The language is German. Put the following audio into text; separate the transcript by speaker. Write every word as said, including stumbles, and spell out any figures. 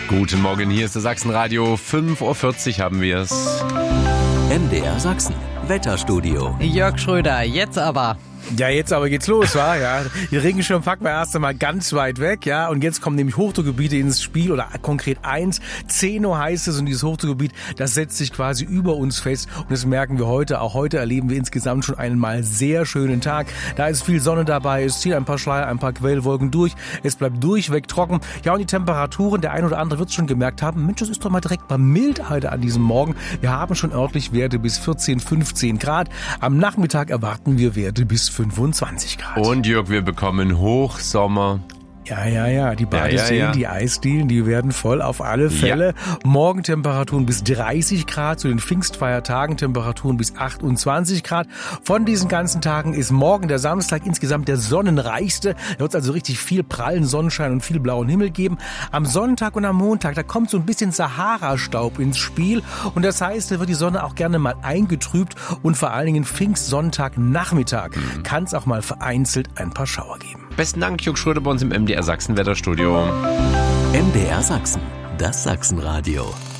Speaker 1: Guten Morgen, hier ist das Sachsenradio. fünf Uhr vierzig haben wir es.
Speaker 2: M D R Sachsen, Wetterstudio.
Speaker 3: Jörg Schröder, jetzt aber.
Speaker 4: Ja, jetzt aber geht's los, wa? Ja, den Regenschirm packen wir erst einmal ganz weit weg, ja. Und jetzt kommen nämlich Hochdruckgebiete ins Spiel, oder konkret eins. zehn Uhr heißt es, und dieses Hochdruckgebiet, das setzt sich quasi über uns fest. Und das merken wir heute. Auch heute erleben wir insgesamt schon einen mal sehr schönen Tag. Da ist viel Sonne dabei, es ziehen ein paar Schleier, ein paar Quellwolken durch. Es bleibt durchweg trocken. Ja, und die Temperaturen, der ein oder andere wird es schon gemerkt haben, Mensch, das ist doch mal direkt mal mild heute an diesem Morgen. Wir haben schon örtlich Werte bis vierzehn, fünfzehn Grad. Am Nachmittag erwarten wir Werte bis fünfundzwanzig Grad.
Speaker 1: Und Jörg, wir bekommen Hochsommer.
Speaker 4: Ja, ja, ja, die Badeseen, ja, ja, ja. die Eisdielen, die werden voll auf alle Fälle. Ja. Morgentemperaturen bis dreißig Grad, zu den Pfingstfeiertagen Temperaturen bis achtundzwanzig Grad. Von diesen ganzen Tagen ist morgen, der Samstag, insgesamt der sonnenreichste. Da wird es also richtig viel prallen Sonnenschein und viel blauen Himmel geben. Am Sonntag und am Montag, da kommt so ein bisschen Sahara-Staub ins Spiel. Und das heißt, da wird die Sonne auch gerne mal eingetrübt. Und vor allen Dingen Pfingstsonntag-Nachmittag mhm. kann es auch mal vereinzelt ein paar Schauer geben.
Speaker 1: Besten Dank, Jörg Schröder, bei uns im M D R Sachsen Wetterstudio.
Speaker 2: M D R Sachsen, das Sachsenradio.